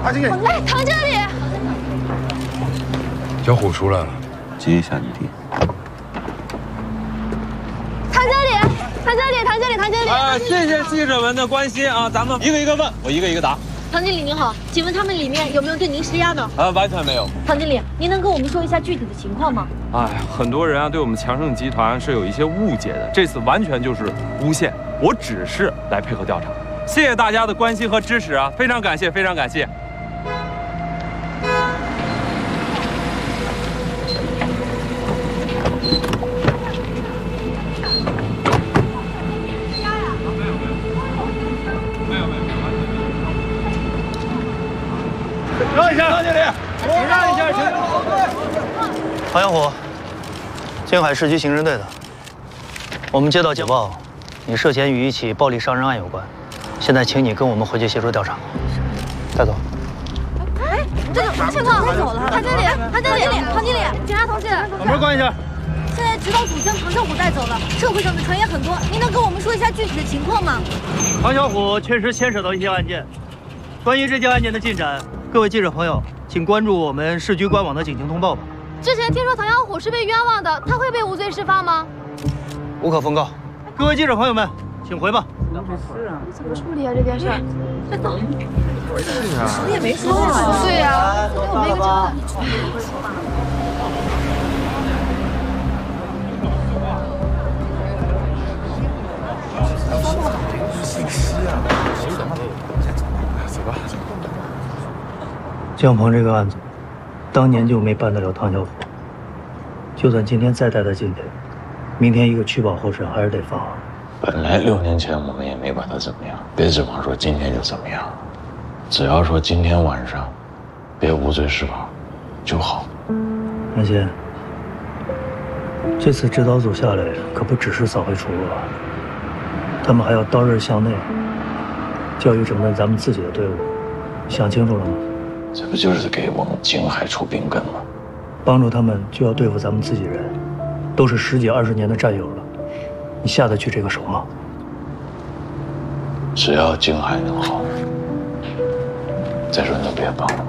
爬进去。 来，躺这里。 小虎出来了， 接一下你弟。 躺这里，躺这里，躺这里，躺这里。 谢谢记者们的关心啊，咱们一个一个问，我一个一个答。 唐经理您好，请问他们里面有没有对您施压呢？ 完全没有。 唐经理，您能跟我们说一下具体的情况吗？ 很多人对我们强盛集团是有一些误解的，这次完全就是诬陷，我只是来配合调查。谢谢大家的关心和支持啊，非常感谢，非常感谢。 让一下，唐经理，请让一下，请。 唐小虎，静海市局刑侦队的。我们接到警报，你涉嫌与一起暴力伤人案有关，现在请你跟我们回去协助调查。带走。 哎，这什么情况？带走了。唐经理，唐经理，唐经理，警察同志， 把门关一下。 现在指导组将唐小虎带走了，社会上的传言很多，您能跟我们说一下具体的情况吗？ 唐小虎确实牵扯到一些案件，关于这件案件的进展，各位记者朋友，请关注我们市局官网的警情通报吧。 之前听说唐小虎是被冤枉的，他会被无罪释放吗？ 无可奉告。各位记者朋友们，请回吧。 怎么处理啊这件事？快走。你也没说啊。对呀，给我们一个交代。 走吧。 江鹏这个案子，当年就没办得了唐小虎。就算今天再带他进去，明天一个取保候审还是得放。 本来6年前我们也没把他怎么样，别指望说今天就怎么样。只要说今天晚上别无罪释放就好。 南先，这次指导组下来可不只是扫黑除恶，他们还要刀刃向内，教育整顿咱们自己的队伍，想清楚了吗？ 这不就是给我们景海出兵根吗？ 帮助他们就要对付咱们自己人，都是10几20年的战友了，你下得去这个手吗？ 只要景海能好，再说你就别帮了。